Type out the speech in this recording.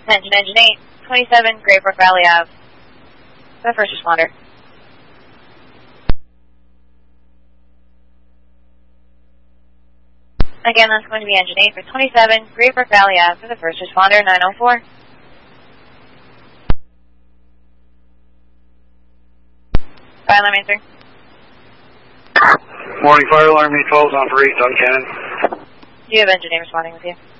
Engine 8, 27 Great Brook Valley Ave. The first responder. Again, that's going to be Engine 8 for 27 Great Brook Valley Ave for the first responder, 904. Fire alarm answer. Morning, fire alarm 812 on for 8 on Cannon. Do you have Engine 8 responding with you?